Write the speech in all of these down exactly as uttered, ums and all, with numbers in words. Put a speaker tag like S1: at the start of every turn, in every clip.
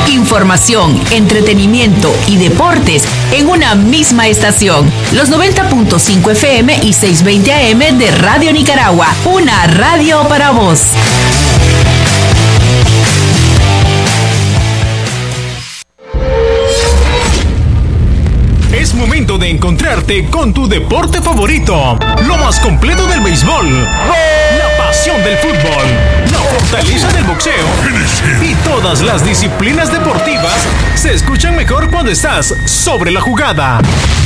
S1: Información, entretenimiento y deportes en una misma estación. Los noventa punto cinco F M y seiscientos veinte A M de Radio Nicaragua. Una radio para vos.
S2: Es momento de encontrarte con tu deporte favorito. Lo más completo del béisbol. La pasión del fútbol. La fortaleza del boxeo. Y todas las disciplinas deportivas se escuchan mejor cuando estás sobre la jugada.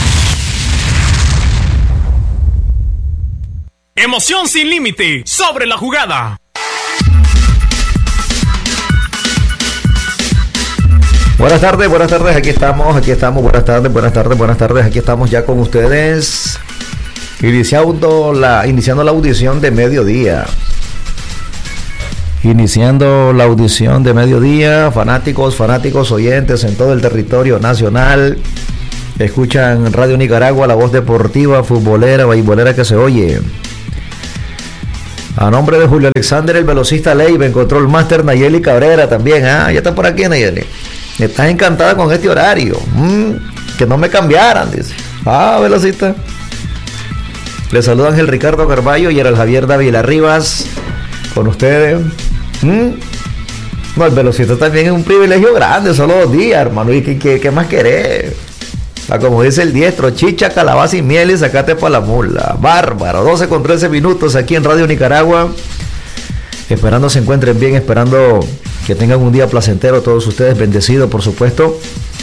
S2: Emoción sin límite. Sobre la jugada.
S3: Buenas tardes, buenas tardes, aquí estamos, aquí estamos, buenas tardes, buenas tardes, buenas tardes, aquí estamos ya con ustedes, iniciando la, iniciando la audición de mediodía, iniciando la audición de mediodía, fanáticos, fanáticos, oyentes en todo el territorio nacional, escuchan Radio Nicaragua, la voz deportiva, futbolera, beisbolera que se oye. A nombre de Julio Alexander, el velocista Leiva, encontró el máster Nayeli Cabrera también, ah, ya está por aquí Nayeli. Estás encantada con este horario. Mm, que no me cambiaran, dice. Ah, velocista. Le saluda Ángel Ricardo Carballo y era el Javier Dávila Rivas con ustedes. Mm. No, el velocista también es un privilegio grande, solo dos días, hermano. ¿Y qué, qué, qué más querés? Ah, como dice el diestro, chicha, calabaza y miel y sacate pa' la mula. Bárbaro, doce con trece minutos aquí en Radio Nicaragua. Esperando se encuentren bien, esperando que tengan un día placentero todos ustedes, bendecidos por supuesto.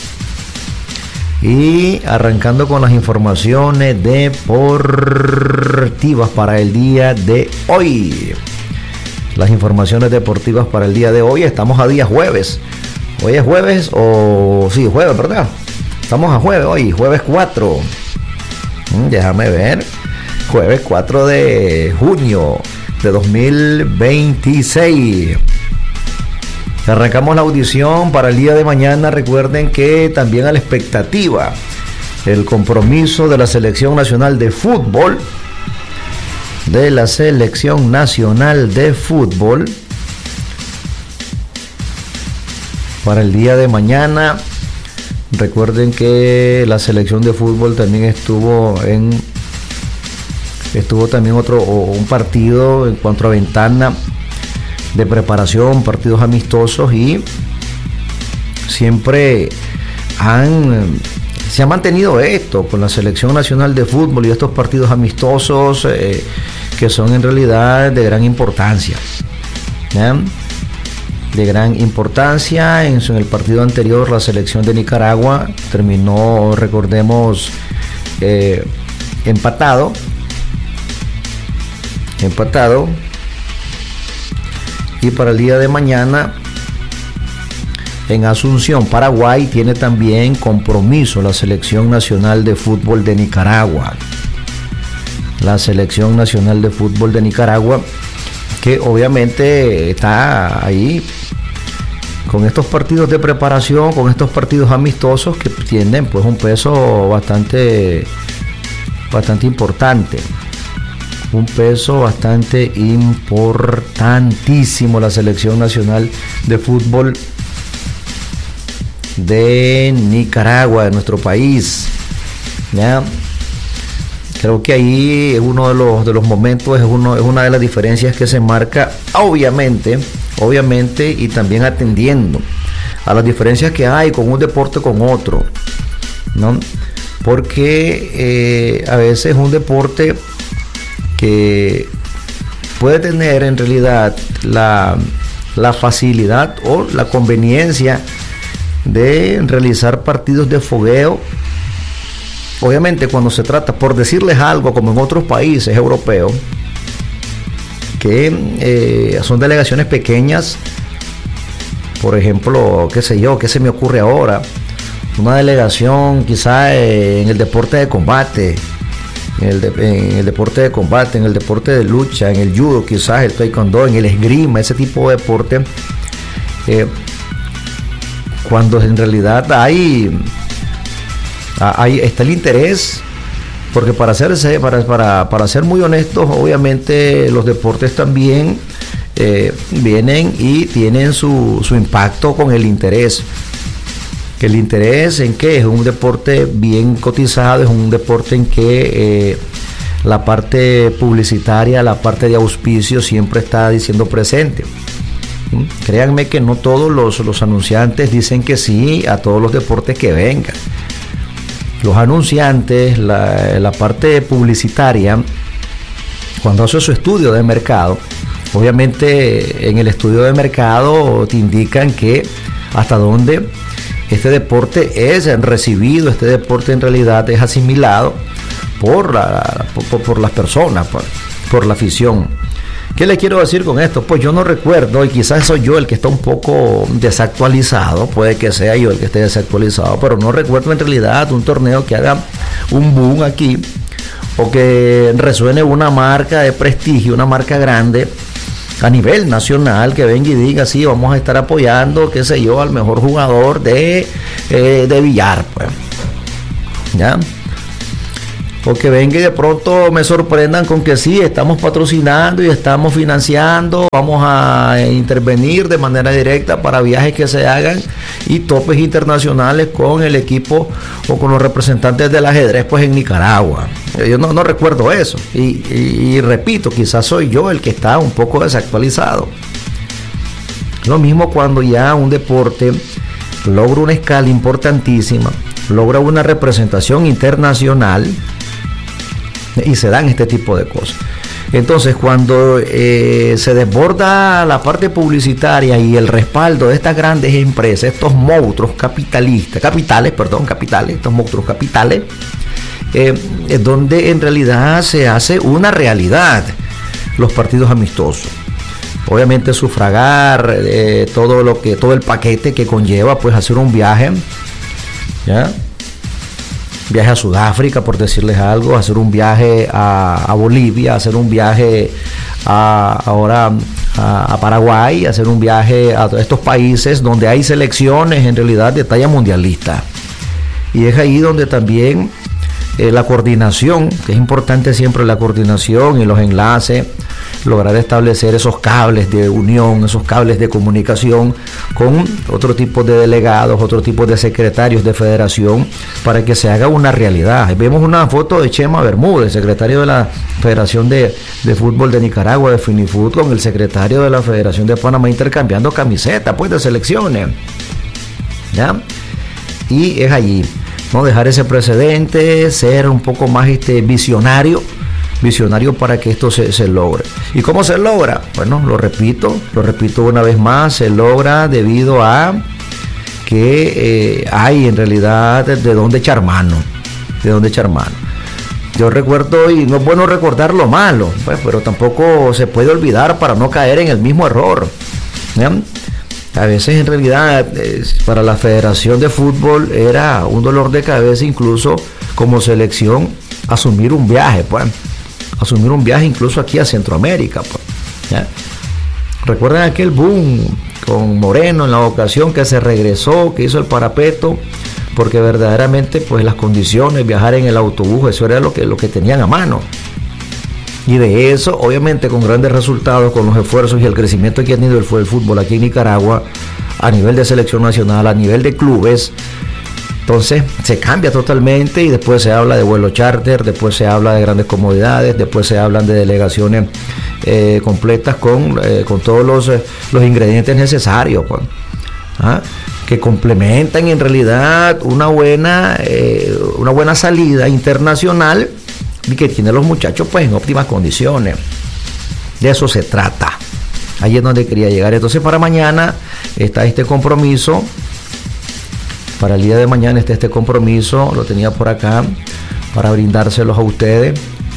S3: Y arrancando con las informaciones deportivas para el día de hoy. Las informaciones deportivas para el día de hoy. Estamos a día jueves. Hoy es jueves o... Sí, jueves, ¿verdad? Estamos a jueves hoy, jueves cuatro. Hmm, déjame ver. Jueves cuatro de junio de dos mil veintiséis. Arrancamos la audición para el día de mañana. Recuerden que también a la expectativa el compromiso de la selección nacional de fútbol de la selección nacional de fútbol para el día de mañana. Recuerden que la selección de fútbol también estuvo en estuvo también otro un partido en cuanto a ventana de preparación, partidos amistosos, y siempre han se ha mantenido esto con la selección nacional de fútbol y estos partidos amistosos eh, que son en realidad de gran importancia, ¿ya? de gran importancia. En, en el partido anterior la selección de Nicaragua terminó, recordemos, eh, empatado empatado y para el día de mañana en Asunción, Paraguay, tiene también compromiso la selección nacional de fútbol de Nicaragua. La selección nacional de fútbol de Nicaragua, que obviamente está ahí con estos partidos de preparación, con estos partidos amistosos que tienen pues un peso bastante bastante importante. Un peso bastante importantísimo la selección nacional de fútbol de Nicaragua, de nuestro país, ¿ya? Creo que ahí es uno de los de los momentos, es uno es una de las diferencias que se marca, obviamente, obviamente, y también atendiendo a las diferencias que hay con un deporte con otro, ¿no? Porque eh, a veces un deporte que puede tener en realidad la, la facilidad o la conveniencia de realizar partidos de fogueo. Obviamente cuando se trata, por decirles algo, como en otros países europeos, que eh, son delegaciones pequeñas, por ejemplo, qué sé yo, qué se me ocurre ahora, una delegación quizá eh, en el deporte de combate, En el, de, en el deporte de combate, en el deporte de lucha, en el judo, quizás el taekwondo, en el esgrima, ese tipo de deporte, eh, cuando en realidad hay, hay está el interés, porque para ser, para, para, para ser muy honestos, obviamente los deportes también eh, vienen y tienen su, su impacto con el interés. El interés en que es un deporte bien cotizado, es un deporte en que eh, la parte publicitaria, la parte de auspicio siempre está diciendo presente. ¿Mm? Créanme que no todos los, los anunciantes dicen que sí a todos los deportes que vengan. Los anunciantes, la, la parte publicitaria, cuando hace su estudio de mercado, obviamente en el estudio de mercado te indican que hasta dónde este deporte es recibido, este deporte en realidad es asimilado por, la, por, por las personas, por, por la afición. ¿Qué le quiero decir con esto? Pues yo no recuerdo, y quizás soy yo el que está un poco desactualizado, puede que sea yo el que esté desactualizado, pero no recuerdo en realidad un torneo que haga un boom aquí, o que resuene una marca de prestigio, una marca grande, a nivel nacional, que venga y diga, sí, vamos a estar apoyando, qué sé yo, al mejor jugador de, eh, de billar, pues. ¿Ya? O que venga y de pronto me sorprendan con que sí, estamos patrocinando y estamos financiando, vamos a intervenir de manera directa para viajes que se hagan y topes internacionales con el equipo o con los representantes del ajedrez pues en Nicaragua. Yo no, no recuerdo eso y, y, y repito, quizás soy yo el que está un poco desactualizado. Lo mismo cuando ya un deporte logra una escala importantísima, logra una representación internacional y se dan este tipo de cosas. Entonces, cuando eh, se desborda la parte publicitaria y el respaldo de estas grandes empresas, estos monstruos capitalistas, capitales, perdón, capitales, estos monstruos capitales, eh, es donde en realidad se hace una realidad los partidos amistosos. Obviamente sufragar eh, todo lo que, todo el paquete que conlleva, pues hacer un viaje, ¿ya? Viaje a Sudáfrica, por decirles algo, hacer un viaje a, a Bolivia, hacer un viaje a, ahora a, a Paraguay, hacer un viaje a estos países donde hay selecciones en realidad de talla mundialista. Y es ahí donde también eh, la coordinación, que es importante siempre la coordinación y los enlaces, lograr establecer esos cables de unión, esos cables de comunicación con otro tipo de delegados, otro tipo de secretarios de federación, para que se haga una realidad. Vemos una foto de Chema Bermúdez, secretario de la Federación de, de Fútbol de Nicaragua, de Finifood, con el secretario de la Federación de Panamá intercambiando camisetas pues de selecciones, ¿ya? Y es allí, ¿no? Dejar ese precedente, ser un poco más este visionario, visionario para que esto se, se logre. ¿Y cómo se logra? Bueno, lo repito, lo repito una vez más, se logra debido a que eh, hay en realidad de dónde echar mano, de dónde echar mano. Yo recuerdo, y no es bueno recordar lo malo, pues, pero tampoco se puede olvidar para no caer en el mismo error, ¿ya? A veces en realidad eh, para la Federación de Fútbol era un dolor de cabeza incluso como selección asumir un viaje, pues. asumir un viaje incluso aquí a Centroamérica, pues, ¿ya? Recuerdan aquel boom con Moreno en la ocasión que se regresó, que hizo el parapeto, porque verdaderamente pues las condiciones, viajar en el autobús, eso era lo que, lo que tenían a mano. Y de eso, obviamente con grandes resultados, con los esfuerzos y el crecimiento que ha tenido el, el fútbol aquí en Nicaragua, a nivel de selección nacional, a nivel de clubes, entonces se cambia totalmente y después se habla de vuelo charter, después se habla de grandes comodidades, después se hablan de delegaciones eh, completas con, eh, con todos los, eh, los ingredientes necesarios, pues, ¿ah? que complementan en realidad una buena, eh, una buena salida internacional y que tienen los muchachos pues en óptimas condiciones. De eso se trata. Ahí es donde quería llegar. Entonces para mañana está este compromiso. Para el día de mañana está este compromiso, lo tenía por acá para brindárselos a ustedes.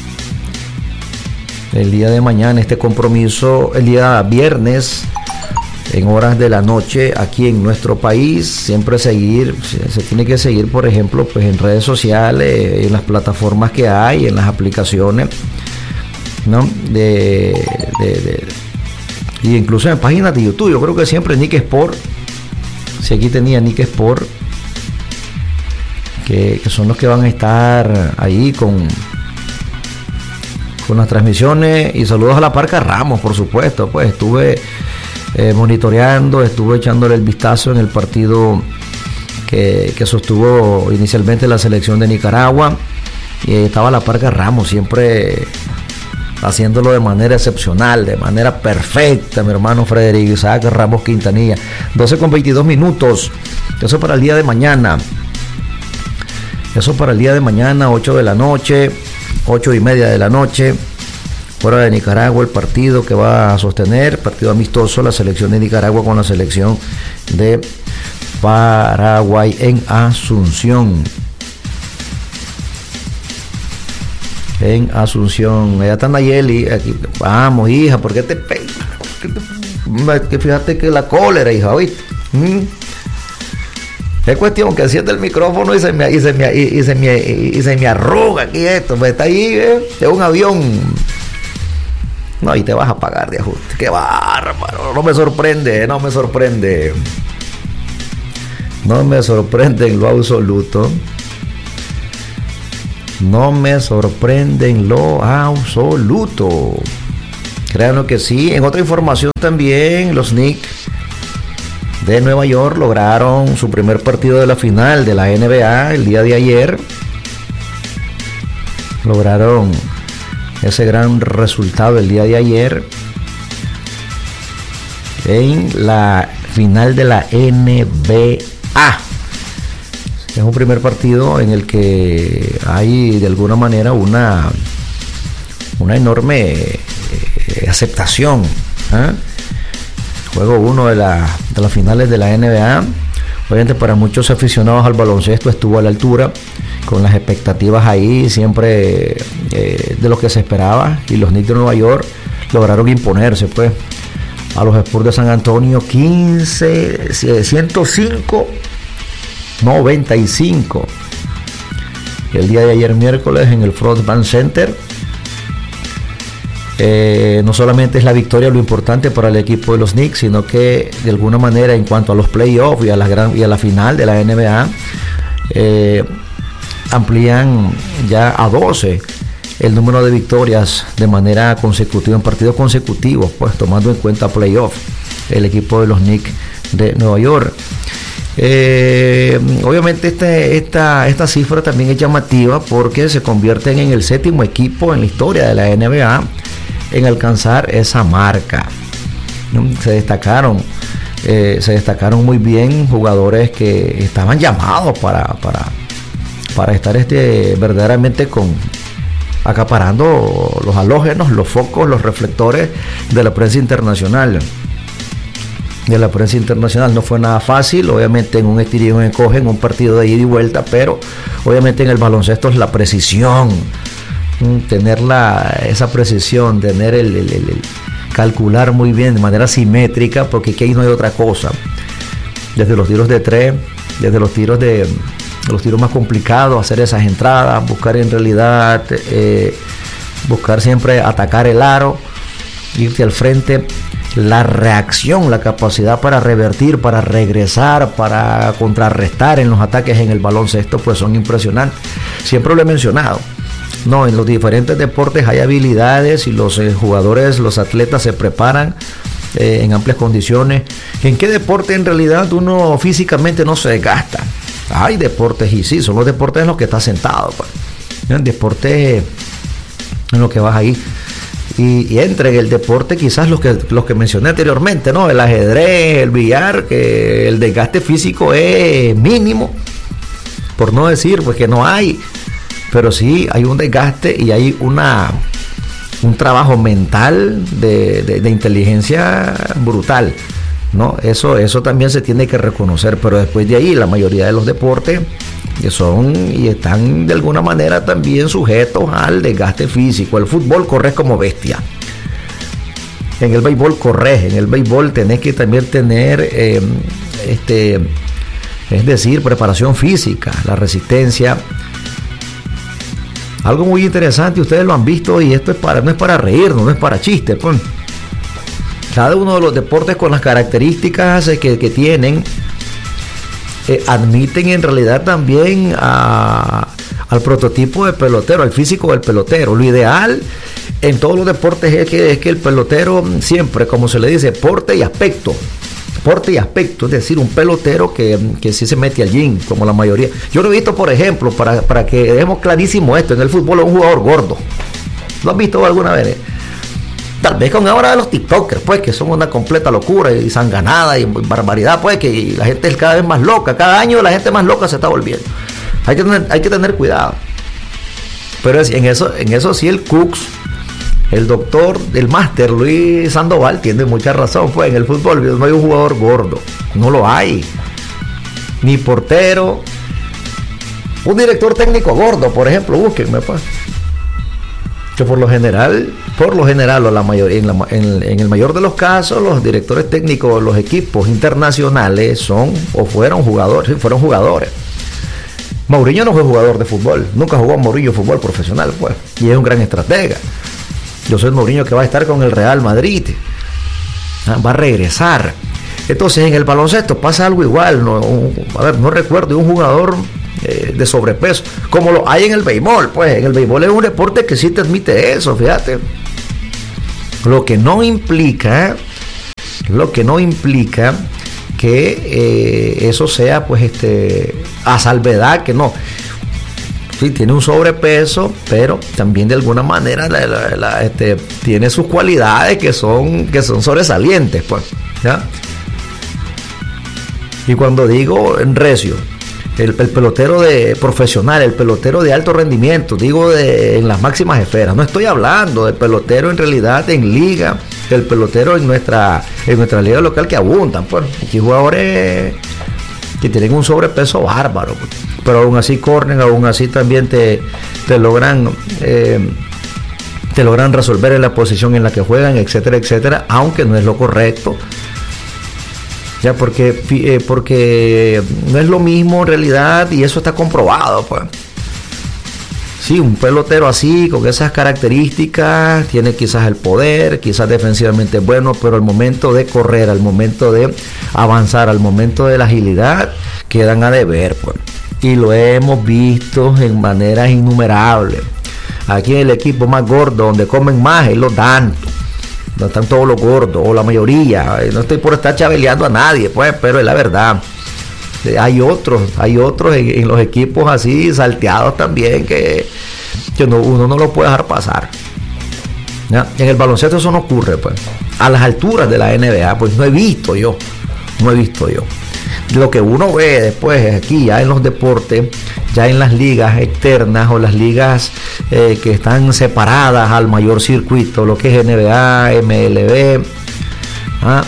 S3: El día de mañana este compromiso, el día viernes, en horas de la noche, aquí en nuestro país, siempre seguir, se, se tiene que seguir, por ejemplo, pues en redes sociales, en las plataformas que hay, en las aplicaciones, ¿no? De, de, de, y incluso en páginas de YouTube. Yo creo que siempre Nick Sport, si aquí tenía Nick Sport, Que, que son los que van a estar ahí con, con las transmisiones, y saludos a la Parca Ramos, por supuesto. Pues estuve eh, monitoreando, estuve echándole el vistazo en el partido que, que sostuvo inicialmente la selección de Nicaragua, y estaba la Parca Ramos siempre haciéndolo de manera excepcional, de manera perfecta, mi hermano Frederico Isaac Ramos Quintanilla. doce con veintidós minutos, eso para el día de mañana, eso para el día de mañana, ocho de la noche, ocho y media de la noche, fuera de Nicaragua, el partido que va a sostener, partido amistoso, la selección de Nicaragua con la selección de Paraguay en Asunción. En Asunción, allá está Nayeli, aquí, vamos hija, ¿por qué te pegas? Que fíjate que la cólera, hija, ¿oíste? ¿Mm? Es cuestión que enciende el micrófono y se me, y se me, y se me, y se me arruga aquí esto, pues está ahí, ¿eh? Es un avión. No, y te vas a pagar de ajuste, qué bárbaro, no me sorprende, no me sorprende. No me sorprende en lo absoluto. No me sorprende en lo absoluto. Créanlo que sí. En otra información también, los Knicks de Nueva York lograron su primer partido de la final de la N B A el día de ayer. Lograron ese gran resultado el día de ayer en la final de la N B A. Es un primer partido en el que hay de alguna manera una, una enorme eh, aceptación. ¿eh? Juego uno de, la, de las finales de la N B A. Obviamente para muchos aficionados al baloncesto estuvo a la altura, con las expectativas ahí siempre eh, de lo que se esperaba, y los Knicks de Nueva York lograron imponerse pues a los Spurs de San Antonio quince, ciento cinco noventa y cinco el día de ayer miércoles en el Ford Bank Center. Eh, no solamente es la victoria lo importante para el equipo de los Knicks, sino que de alguna manera en cuanto a los playoffs y a la gran, y a la final de la N B A, eh, amplían ya a doce el número de victorias de manera consecutiva en partidos consecutivos, pues tomando en cuenta playoffs el equipo de los Knicks de Nueva York. Eh, obviamente este, esta, esta cifra también es llamativa porque se convierten en el séptimo equipo en la historia de la N B A en alcanzar esa marca. Se destacaron eh, se destacaron muy bien jugadores que estaban llamados para, para, para estar este, verdaderamente con acaparando los halógenos, los focos, los reflectores de la prensa internacional. de la prensa internacional. No fue nada fácil, obviamente en un estir y un encoge, en un partido de ida y vuelta, pero obviamente en el baloncesto es la precisión, tener la, esa precisión, tener el, el, el, el calcular muy bien de manera simétrica, porque aquí no hay otra cosa, desde los tiros de tres, desde los tiros de los tiros más complicados, hacer esas entradas, buscar en realidad eh, buscar siempre atacar el aro, irte al frente. La reacción, la capacidad para revertir, para regresar, para contrarrestar en los ataques en el baloncesto, pues son impresionantes. Siempre lo he mencionado, no, en los diferentes deportes hay habilidades y los eh, jugadores, los atletas se preparan eh, en amplias condiciones. ¿En qué deporte en realidad uno físicamente no se desgasta? Hay deportes, y sí, son los deportes en los que estás sentado, pues. En deportes en los que vas ahí. Y, y entre el deporte quizás los que los que mencioné anteriormente, ¿no? El ajedrez, el billar, que el desgaste físico es mínimo, por no decir pues que no hay, pero sí hay un desgaste y hay una un trabajo mental de, de, de inteligencia brutal, ¿no? Eso, eso también se tiene que reconocer, pero después de ahí la mayoría de los deportes que son y están de alguna manera también sujetos al desgaste físico. El fútbol corres como bestia, en el béisbol corres, en el béisbol tenés que también tener eh, este, es decir, preparación física, la resistencia. Algo muy interesante, ustedes lo han visto, y esto es para, no es para reírnos, no es para chistes, pues. Cada uno de los deportes con las características que, que tienen Eh, admiten en realidad también a, al prototipo de pelotero, al físico del pelotero. Lo ideal en todos los deportes es que, es que el pelotero siempre, como se le dice, porte y aspecto. Porte y aspecto, es decir, un pelotero que, que sí se mete al gym, como la mayoría. Yo lo he visto, por ejemplo, para, para que dejemos clarísimo esto, en el fútbol es un jugador gordo. ¿Lo has visto alguna vez? Tal vez con ahora de los tiktokers, pues, que son una completa locura y sanganada y barbaridad, pues, que la gente es cada vez más loca. Cada año la gente más loca se está volviendo. Hay que tener, hay que tener cuidado. Pero es, en eso, en eso sí el Cooks, el doctor, el máster Luis Sandoval tiene mucha razón, pues en el fútbol no hay un jugador gordo, no lo hay, ni portero, un director técnico gordo, por ejemplo, búsquenme, pues, que por lo general, por lo general, o la mayoría, en, la, en, en el mayor de los casos, los directores técnicos, los equipos internacionales son o fueron jugadores, sí, fueron jugadores. Mourinho no fue jugador de fútbol, nunca jugó Mourinho fútbol profesional, pues, y es un gran estratega. Yo soy Mourinho que va a estar con el Real Madrid, ¿ah? Va a regresar. Entonces en el baloncesto pasa algo igual, no, un, a ver, no recuerdo de un jugador eh, de sobrepeso, como lo hay en el béisbol, pues en el béisbol es un deporte que sí te admite eso, fíjate. Lo que no implica, lo que no implica que eh, eso sea pues este a salvedad, que no. Sí, tiene un sobrepeso, pero también de alguna manera la, la, la, este, tiene sus cualidades que son, que son sobresalientes, pues, ¿ya? Y cuando digo en recio, el, el pelotero de profesional, el pelotero de alto rendimiento, digo de, en las máximas esferas, no estoy hablando del pelotero en realidad en liga, del pelotero en nuestra, en nuestra liga local que abundan, pues, aquí jugadores que tienen un sobrepeso bárbaro, pues, pero aún así corren, aún así también te, te logran eh, te logran resolver en la posición en la que juegan, etcétera, etcétera, aunque no es lo correcto, ya porque eh, porque no es lo mismo en realidad, y eso está comprobado, pues. Sí, un pelotero así, con esas características, tiene quizás el poder, quizás defensivamente es bueno, pero al momento de correr, al momento de avanzar, al momento de la agilidad, quedan a deber, pues. Y lo hemos visto en maneras innumerables. Aquí en el equipo más gordo, donde comen más, es los Dantos. No están todos los gordos, o la mayoría. No estoy por estar chabeleando a nadie, pues, pero es la verdad. Hay otros, hay otros en, en los equipos así, salteados también, que, que no, uno no lo puede dejar pasar. ¿Ya? En el baloncesto eso no ocurre, pues. A las alturas de la N B A, pues no he visto yo, no he visto yo. Lo que uno ve después aquí, ya en los deportes, ya en las ligas externas o las ligas eh, que están separadas al mayor circuito, lo que es N B A, M L B, ¿ah?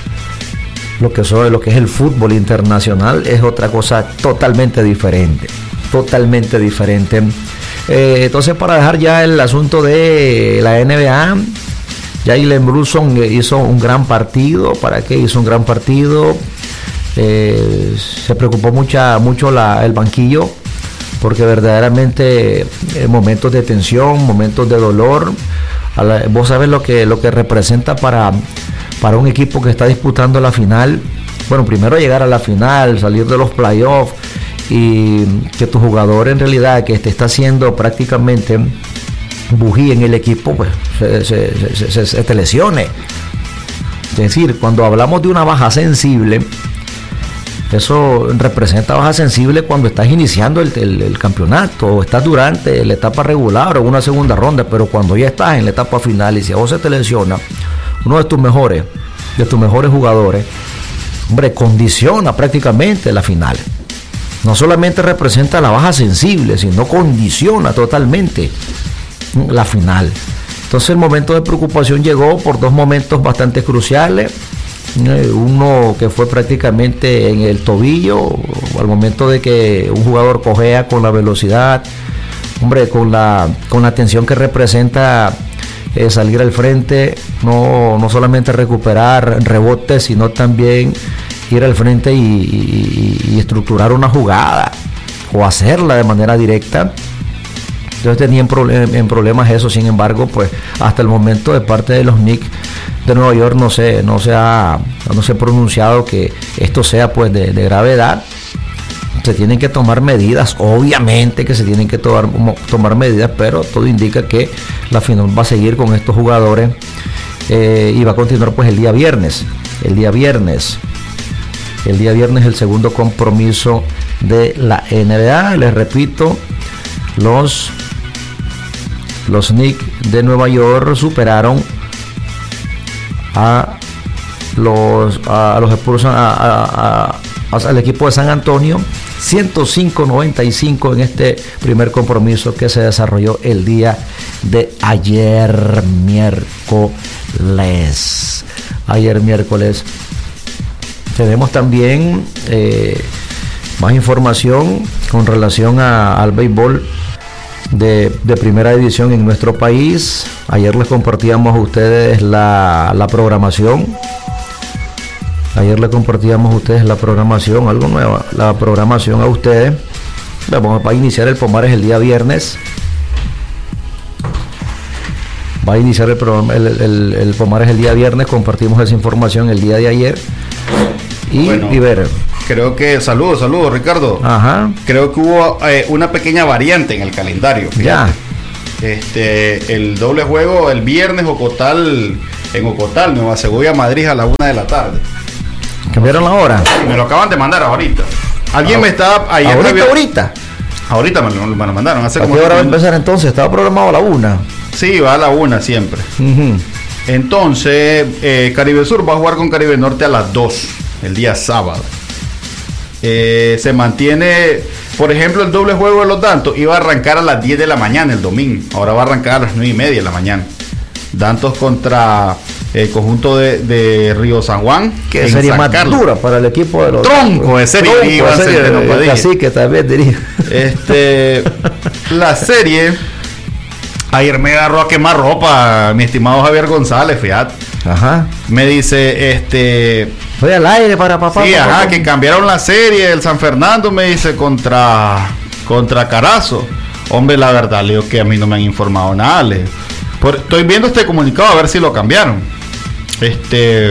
S3: lo que son, lo que es el fútbol internacional, es otra cosa totalmente diferente, totalmente diferente. Eh, entonces, para dejar ya el asunto de la N B A, Jalen Brunson hizo un gran partido. ¿Para qué hizo un gran partido? Eh, se preocupó mucha, mucho la, el banquillo, porque verdaderamente en momentos de tensión, momentos de dolor, a la, vos sabes lo que, lo que representa para, para un equipo que está disputando la final. Bueno, primero llegar a la final, salir de los playoffs, y que tu jugador en realidad que te está haciendo prácticamente bujía en el equipo, pues se, se, se, se, se te lesione. Es decir, cuando hablamos de una baja sensible, eso representa baja sensible cuando estás iniciando el, el, el campeonato, o estás durante la etapa regular o una segunda ronda, pero cuando ya estás en la etapa final y si a vos se te lesiona uno de tus mejores, de tus mejores jugadores, hombre, condiciona prácticamente la final. No solamente representa la baja sensible, sino condiciona totalmente la final. Entonces el momento de preocupación llegó por dos momentos bastante cruciales. Uno que fue prácticamente en el tobillo, al momento de que un jugador cojea con la velocidad, hombre, con la, con la tensión que representa eh, salir al frente, no, no solamente recuperar rebotes, sino también ir al frente y, y, y estructurar una jugada o hacerla de manera directa. Entonces tenía en, problem, en problemas eso. Sin embargo, pues hasta el momento de parte de los Knicks de Nueva York no se, no se ha no se ha pronunciado que esto sea pues de, de gravedad. se tienen que tomar medidas, obviamente que se tienen que tomar, tomar medidas, pero todo indica que la final va a seguir con estos jugadores eh, y va a continuar pues el día viernes, el día viernes, el día viernes el segundo compromiso de la N B A. Les repito, los los Knicks de Nueva York superaron a los a los Spurs, a, a, a, al equipo de San Antonio ciento cinco a noventa y cinco en este primer compromiso que se desarrolló el día de ayer miércoles. Ayer miércoles tenemos también eh, más información con relación a, al béisbol de, de primera división en nuestro país. Ayer les compartíamos a ustedes la, la programación. Ayer le compartíamos a ustedes la programación, algo nuevo, la programación a ustedes. Vamos a iniciar el Pomares el día viernes. Va a iniciar el, programa, el, el, el Pomares el día viernes. Compartimos esa información el día de ayer. Y,
S4: bueno,
S3: y ver.
S4: Creo que, saludos, saludos Ricardo.
S3: Ajá.
S4: Creo que hubo eh, una pequeña variante en el calendario. Fíjate.
S3: Ya.
S4: Este, el doble juego el viernes Ocotal, en Ocotal, Nueva Segovia, Madrid a la una de la tarde.
S3: ¿Cambiaron la hora?
S4: Me lo acaban de mandar ahorita. Alguien ah, me estaba ayer
S3: ahorita,
S4: había,
S3: ahorita.
S4: Ahorita me lo, me lo mandaron. Hace
S3: ¿A qué hora va a empezar entonces? Estaba programado a la una.
S4: Sí, va a la una siempre.
S3: Uh-huh.
S4: Entonces, eh, Caribe Sur va a jugar con Caribe Norte a las dos, el día sábado. Eh, se mantiene, por ejemplo, el doble juego de los Dantos iba a arrancar a las diez de la mañana el domingo. Ahora va a arrancar a las nueve y media de la mañana. Dantos contra el conjunto de, de Río San Juan,
S3: que sería más
S4: Carlos.
S3: Dura para el equipo de los
S4: tronco de serie,
S3: tronco de serie el cacique también diría.
S4: Este, la serie ayer me agarró a quemar ropa mi estimado Javier González, fíjate.
S3: Ajá.
S4: Me dice, este,
S3: voy al aire para papá.
S4: Sí,
S3: papá,
S4: ajá,
S3: papá.
S4: Que cambiaron la serie el San Fernando, me dice, contra contra Carazo. Hombre, la verdad, le digo que a mí no me han informado nada. Le, por, estoy viendo este comunicado a ver si lo cambiaron. Este,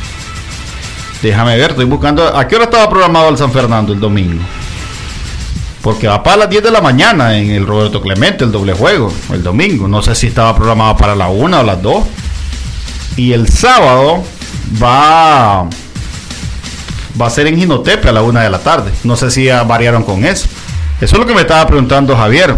S4: déjame ver, estoy buscando. ¿A qué hora estaba programado el San Fernando el domingo? Porque va para las diez de la mañana en el Roberto Clemente, el doble juego, el domingo. No sé si estaba programado para la una o las dos. Y el sábado va va a ser en Jinotepe a la una de la tarde. No sé si ya variaron con eso. Eso es lo que me estaba preguntando Javier.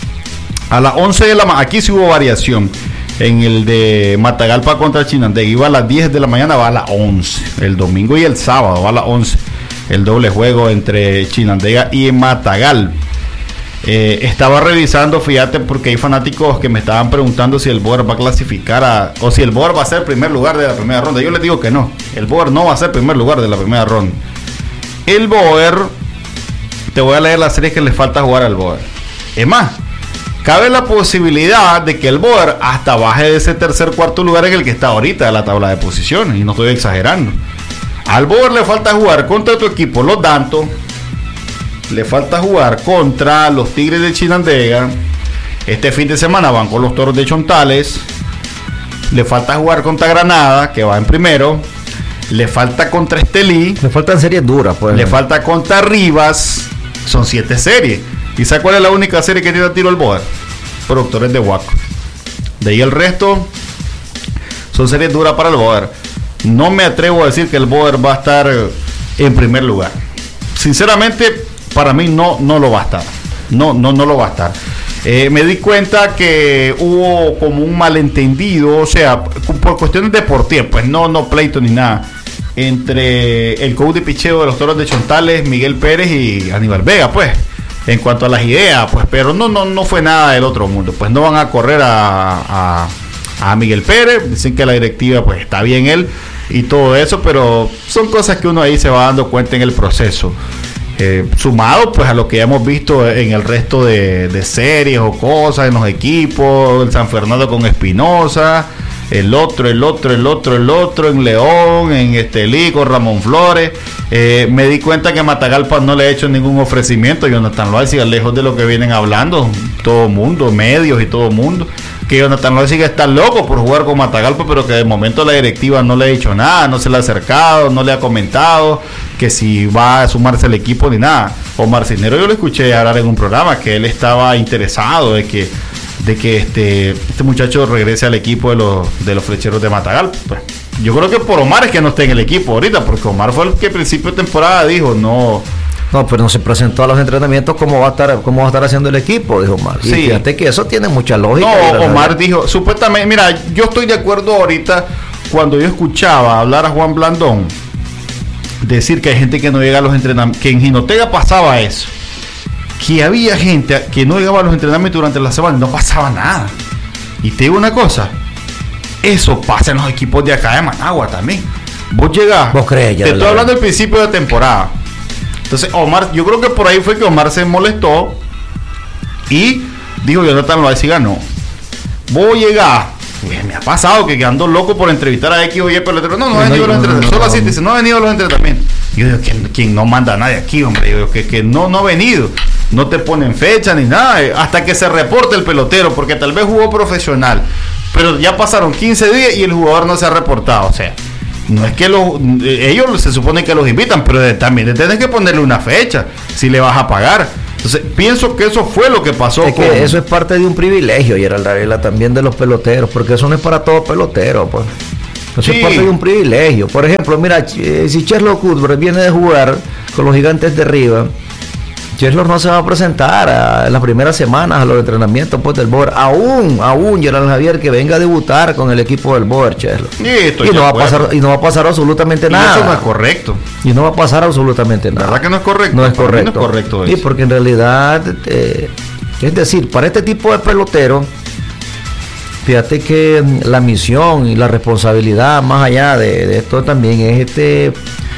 S4: A las once de la mañana, aquí sí hubo variación. En el de Matagalpa contra Chinandega iba a las diez de la mañana, va a las once. El domingo y el sábado va a las once. El doble juego entre Chinandega y Matagal. Eh, estaba revisando, fíjate, porque hay fanáticos que me estaban preguntando si el Boer va a clasificar a, o si el Boer va a ser primer lugar de la primera ronda. Yo les digo que no. El Boer no va a ser primer lugar de la primera ronda. El Boer, te voy a leer las series que le falta jugar al Boer. Es más, cabe la posibilidad de que el Boer hasta baje de ese tercer cuarto lugar en el que está ahorita de la tabla de posiciones, y no estoy exagerando. Al Boer le falta jugar contra tu equipo, los Dantos, le falta jugar contra los Tigres de Chinandega, este fin de semana van con los Toros de Chontales, le falta jugar contra Granada, que va en primero, le falta contra Estelí,
S3: le faltan series duras, pues.
S4: Le falta contra Rivas, son siete series. ¿Y sabes cuál es la única serie que tiene a tiro el Boer? Productores de Huaco. De ahí el resto son series duras para el Boer. No me atrevo a decir que el Boer va a estar en primer lugar. Sinceramente, para mí no, no lo va a estar. No, no, no lo va a estar. Eh, me di cuenta que hubo como un malentendido, o sea, por cuestiones deportivas, pues no, no pleito ni nada, entre el coach de picheo de los Toros de Chontales, Miguel Pérez, y Aníbal Vega, pues. En cuanto a las ideas, pues, pero no, no, no fue nada del otro mundo. Pues no van a correr a, a, a Miguel Pérez. Dicen que la directiva, pues, está bien él y todo eso, pero son cosas que uno ahí se va dando cuenta en el proceso. Eh, sumado, pues, a lo que ya hemos visto en el resto de, de series o cosas en los equipos, el San Fernando con Espinosa, el otro, el otro, el otro, el otro, en León, en Estelí con Ramón Flores. Eh, me di cuenta que Matagalpa no le ha hecho ningún ofrecimiento. Jonathan Loaiza, lejos de lo que vienen hablando todo mundo, medios y todo mundo, que Jonathan Loaiziga está loco por jugar con Matagalpa, pero que de momento la directiva no le ha dicho nada, no se le ha acercado, no le ha comentado que si va a sumarse al equipo ni nada. Omar Cisneros, yo lo escuché hablar en un programa que él estaba interesado de que de que este este muchacho regrese al equipo de los de los flecheros de Matagalpa. Pues, yo creo que por Omar es que no está en el equipo ahorita, porque Omar fue el que al principio de temporada dijo no.
S3: No, pero no se presentó a los entrenamientos cómo va a estar, cómo va a estar haciendo el equipo, dijo Omar. Y
S4: sí.
S3: Fíjate que eso tiene mucha lógica.
S4: No, Omar dijo, supuestamente, mira, yo estoy de acuerdo ahorita cuando yo escuchaba hablar a Juan Blandón, decir que hay gente que no llega a los entrenamientos, que en Jinotega pasaba eso, que había gente que no llegaba a los entrenamientos durante la semana y no pasaba nada. Y te digo una cosa, eso pasa en los equipos de acá de Managua también. Vos llegás,
S3: ¿Vos crees, ya
S4: te estoy
S3: la
S4: hablando del principio de temporada. Entonces Omar, yo creo que por ahí fue que Omar se molestó y dijo, Jonathan Loaiziga no. Vos llegás, pues, me ha pasado que ando loco por entrevistar a X o Y pelotero. No, no ha venido a los entrenamientos. Solo así dice, no ha venido a los entrenamientos. Yo digo, ¿quién, quién no manda a nadie aquí, hombre? Yo digo, que, que no, no ha venido. No te ponen fecha ni nada. Hasta que se reporte el pelotero, porque tal vez jugó profesional. Pero ya pasaron quince días y el jugador no se ha reportado. O sea, no es que los, ellos se supone que los invitan, pero también tienes que ponerle una fecha si le vas a pagar. Entonces pienso que eso fue lo que pasó.
S3: Es con... que eso es parte de un privilegio, Gerald Ávila, también de los peloteros, porque eso no es para todo pelotero, pues. Eso sí. Es parte de un privilegio. Por ejemplo, mira, si Cherlo Cuthbert viene de jugar con los Gigantes de Arriba, Cherlo no se va a presentar a, en las primeras semanas a los entrenamientos pues, del Boer. Aún, aún, Gerald Javier, que venga a debutar con el equipo del Boer, Cherlo.
S4: Sí,
S3: y, no va a pasar, y no va a pasar absolutamente
S4: y
S3: nada.
S4: Eso no es correcto.
S3: Y no va a pasar absolutamente nada.
S4: ¿Verdad que no es correcto?
S3: No es correcto.
S4: No es correcto eso.
S3: Sí, porque en realidad, eh, es decir, para este tipo de pelotero, fíjate que la misión y la responsabilidad más allá de, de esto también es este...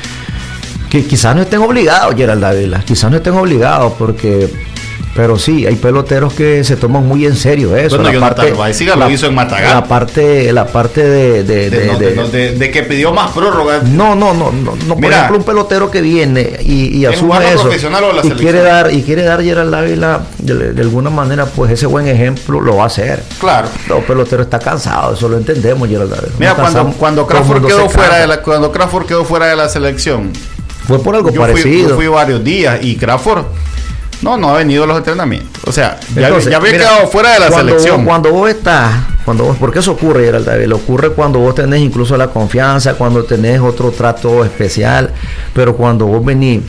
S3: que quizás no estén obligados, Gerald Ávila, quizás no estén obligados porque, pero sí, hay peloteros que se toman muy en serio eso.
S4: Bueno,
S3: la parte,
S4: Loaiziga lo hizo en Matagalpa.
S3: La parte, la parte de de, de,
S4: de, no,
S3: de,
S4: de, de, de que pidió más prórroga.
S3: No, no, no, no, no. Por
S4: Mira,
S3: ejemplo, un pelotero que viene y, y asume eso
S4: profesional o la
S3: y
S4: selección.
S3: quiere dar y quiere dar Gerald Ávila de, de alguna manera, pues ese buen ejemplo lo va a hacer.
S4: Claro.
S3: Los peloteros está cansado, eso lo entendemos, Gerald Ávila.
S4: Mira, cuando cuando Crawford quedó fuera de la cuando Crawford quedó fuera de la selección.
S3: Fue por algo
S4: yo
S3: parecido.
S4: Fui, yo fui varios días y Crawford no, no ha venido a los entrenamientos. O sea, ya,
S3: Entonces,
S4: ya había
S3: mira,
S4: quedado fuera de la
S3: cuando
S4: selección.
S3: Vos, cuando vos estás, cuando vos, porque eso ocurre, Gerald David, ocurre cuando vos tenés incluso la confianza, cuando tenés otro trato especial, pero cuando vos venís,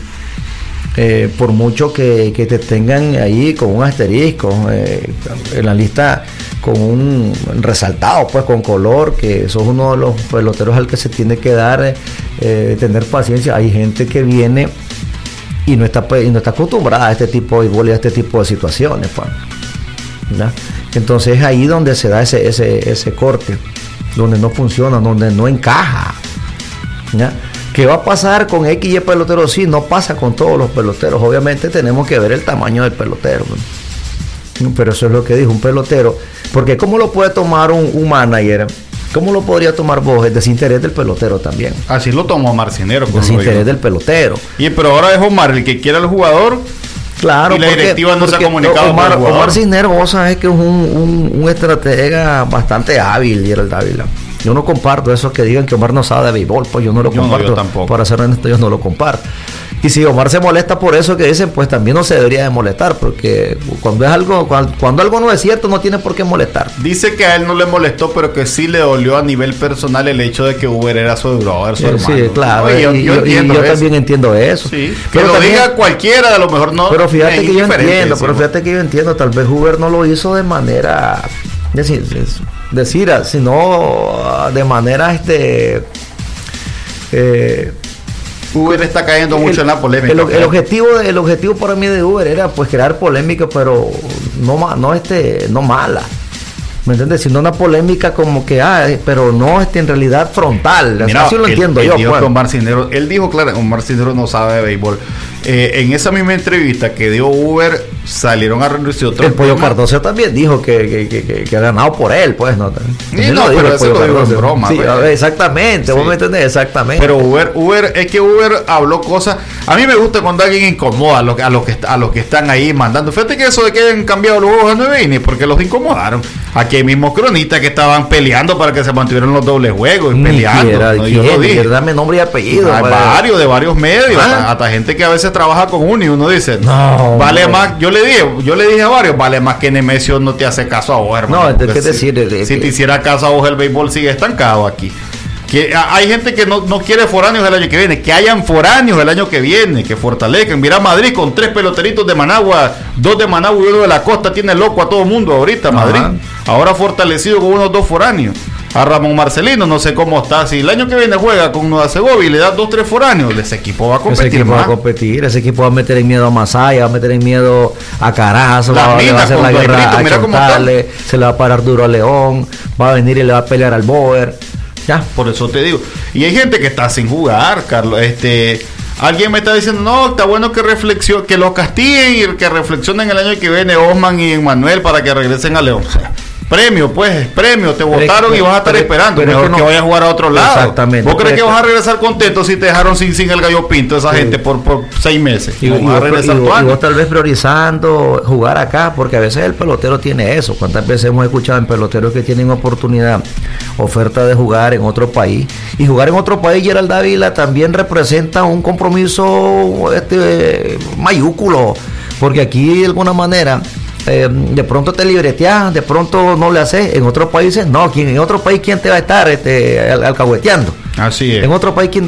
S3: eh, por mucho que, que te tengan ahí con un asterisco, eh, en la lista con un resaltado, pues con color, que sos uno de los peloteros al que se tiene que dar, eh, tener paciencia. Hay gente que viene y no está y no está acostumbrada a este tipo de béisbol y a este tipo de situaciones, pues, ¿verdad? Entonces es ahí donde se da ese ese ese corte, donde no funciona, donde no encaja, ¿ya? ¿Qué va a pasar con X y peloteros? Sí, no pasa con todos los peloteros. Obviamente tenemos que ver el tamaño del pelotero, ¿no? Pero eso es lo que dijo un pelotero. Porque ¿cómo lo puede tomar un, un manager? ¿Cómo lo podría tomar vos? El desinterés del pelotero también.
S4: Así lo tomó Marcinero.
S3: El desinterés del pelotero.
S4: Y pero ahora es Omar el que quiere al jugador.
S3: Claro,
S4: y la
S3: porque,
S4: directiva no se ha comunicado
S3: Omar,
S4: con el jugador.
S3: Omar Cisneros, vos sabés que es un, un, un estratega bastante hábil, Gerald Ávila. Yo no comparto eso que digan que Omar no sabe de béisbol, pues yo no lo
S4: yo
S3: comparto.
S4: No, yo tampoco.
S3: Para ser honesto, yo no lo comparto. Y si Omar se molesta por eso que dicen, pues también no se debería de molestar, porque cuando es algo, cuando, cuando algo no es cierto, no tiene por qué molestar.
S4: Dice que a él no le molestó, pero que sí le dolió a nivel personal el hecho de que Uber era su brother, su
S3: sí,
S4: hermano.
S3: Sí, claro.
S4: Oye, yo,
S3: y
S4: yo,
S3: yo, y yo también entiendo eso.
S4: Sí,
S3: pero
S4: que lo
S3: también,
S4: diga cualquiera, a lo mejor no.
S3: Pero fíjate que yo entiendo,
S4: sí,
S3: pero fíjate que yo entiendo, tal vez Uber no lo hizo de manera, decir, decir sino de manera este eh,
S4: Uber está cayendo mucho
S3: el,
S4: en la polémica.
S3: El, el objetivo el objetivo para mí de Uber era pues crear polémica, pero no no este no mala. ¿Me entiendes? Sino una polémica como que, ah, pero no este en realidad frontal.
S4: Mira,
S3: así lo
S4: él,
S3: entiendo
S4: él
S3: yo.
S4: Dijo
S3: pues.
S4: que Omar Cisneros, él dijo, claro, Omar Cisneros no sabe de béisbol. Eh, en esa misma entrevista que dio Uber salieron a renunciar otro.
S3: El Pollo Cardoso también dijo que, que, que, que, que ha ganado por él, pues no.
S4: Sí, no, pero eso lo digo en broma.
S3: Sí,
S4: pues.
S3: Exactamente, sí. Vos me entendés, exactamente.
S4: Pero Uber, Uber, es que Uber habló cosas. A mí me gusta cuando alguien incomoda a los, a los que a los que están ahí mandando. Fíjate que eso de que hayan cambiado los juegos de nueve innings, porque los incomodaron. Aquí hay mismos cronistas que estaban peleando para que se mantuvieran los dobles juegos y
S3: Ni
S4: peleando.
S3: Quiera,
S4: ¿no? Yo lo dije.
S3: Dame nombre y apellido.
S4: Hay
S3: para...
S4: varios, de varios medios,
S3: ¿Ah?
S4: hasta, hasta gente que a veces trabaja con uno y uno dice,
S3: no,
S4: vale
S3: no.
S4: más, yo le dije, yo le dije a varios, vale más que Nemesio no te hace caso a vos, hermano.
S3: No, es que
S4: si,
S3: decir, es
S4: si
S3: que...
S4: te hiciera caso a vos, el béisbol sigue estancado aquí. Que a, hay gente que no, no quiere foráneos el año que viene, que hayan foráneos el año que viene, que fortalezcan. Mira Madrid con tres peloteritos de Managua, dos de Managua y uno de la costa, tiene loco a todo mundo ahorita, Madrid. Ajá. Ahora fortalecido con unos dos foráneos. A Ramón Marcelino, no sé cómo está. Si el año que viene juega con Nueva Segovia y le da dos, tres foráneos, ese equipo va a competir.
S3: Ese equipo
S4: más.
S3: va a competir, ese equipo va a meter en miedo a Masaya, va a meter en miedo a Carazo, va, le va a hacer la guerra a Chontale, se le va a parar duro a León, va a venir y le va a pelear al Boer.
S4: Ya, por eso te digo. Y hay gente que está sin jugar, Carlos. Este, alguien me está diciendo, no, está bueno que reflexione, que lo castiguen y que reflexionen el año que viene Osman y Emmanuel para que regresen a León. O sea, premio, pues, premio, te votaron y vas a estar pero, esperando. Pero mejor que, no, que vayas a jugar a otro lado.
S3: Exactamente.
S4: ¿Vos crees
S3: pero,
S4: que vas a regresar contento si te dejaron sin, sin el gallo pinto esa sí. gente por, por seis meses?
S3: Y, y, vas a regresar y, y vos tal vez priorizando jugar acá, porque a veces el pelotero tiene eso. ¿Cuántas veces hemos escuchado en peloteros que tienen oportunidad, oferta de jugar en otro país? Y jugar en otro país, Gerald Dávila, también representa un compromiso este mayúsculo, porque aquí de alguna manera Eh, de pronto te libreteas, de pronto no le haces. En otros países no, ¿quién, en otro país quién te va a estar este, al, alcahueteando?
S4: Así es.
S3: En otro país, ¿quién,